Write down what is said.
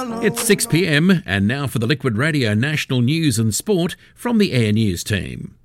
It's 6 p.m. and now for the Liquid Radio National News and Sport from the Air News team.